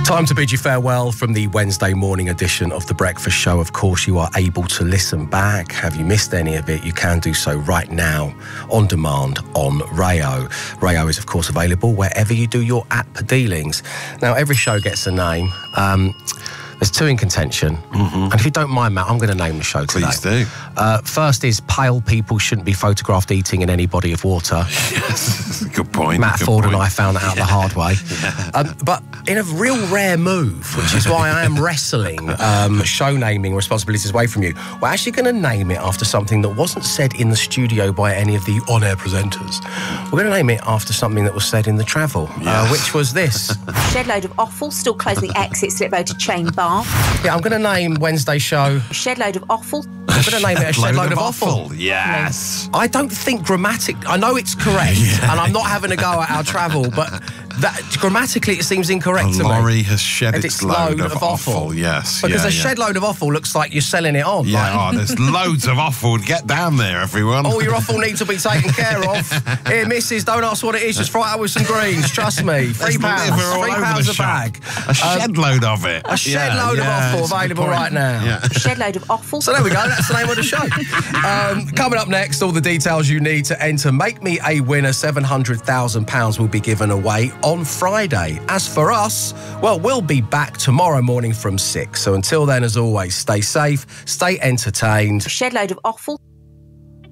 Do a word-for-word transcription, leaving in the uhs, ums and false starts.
Time to bid you farewell from the Wednesday morning edition of The Breakfast Show. Of course, you are able to listen back. Have you missed any of it? You can do so right now, on demand, on Rayo. Rayo is, of course, available wherever you do your app dealings. Now, every show gets a name. Um, there's two in contention. Mm-hmm. And if you don't mind, Matt, I'm going to name the show today. Please do. Uh, first is Pale People Shouldn't Be Photographed Eating in Any Body of Water. Yes, good point. Matt good Ford point. and I found that out yeah. the hard way. Yeah. Um, but in a real rare move, which is why I am wrestling um, show naming responsibilities away from you, we're actually going to name it after something that wasn't said in the studio by any of the on-air presenters. We're going to name it after something that was said in the travel, Yes. uh, which was this. Shed load of offal, still closing the exit slip road to Chain Bar. Yeah, I'm going to name Wednesday show. Shed load of offal. I'm going to name it a shed load of offal. Yes. I don't think grammatic. I know it's correct, Yeah. and I'm not having a go at our travel, but that grammatically it seems incorrect A to me. lorry has shed And its, it's load, load of, of offal. offal. Yes. Because yeah, a yeah. shed load of offal looks like you're selling it on. Yeah, like, oh, there's loads of offal. Get down there, everyone. all your offal needs to be taken care of. Here, missus, don't ask what it is. Just fry it up with some greens. Trust me. Three There's pounds. liver all Three over pounds the a shop. bag. A shed load of it. A shed Yeah, load yeah, of it's offal a good available point. right now. Yeah. Shed load of offal. So there we go, that's the name of the show. Um, coming up next, all the details you need to enter Make Me a Winner. seven hundred thousand pounds will be given away on Friday. As for us, well, we'll be back tomorrow morning from six. So until then, as always, stay safe, stay entertained. Shed load of offal.